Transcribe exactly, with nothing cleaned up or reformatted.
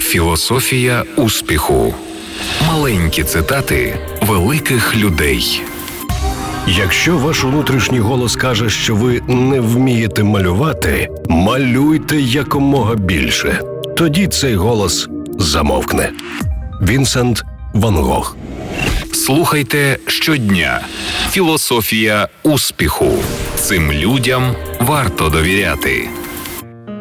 Філософія успіху. Маленькі цитати великих людей. Якщо ваш внутрішній голос каже, що ви не вмієте малювати, малюйте якомога більше. Тоді цей голос замовкне. Вінсент Ван Гог. Слухайте щодня. Філософія успіху. Цим людям варто довіряти.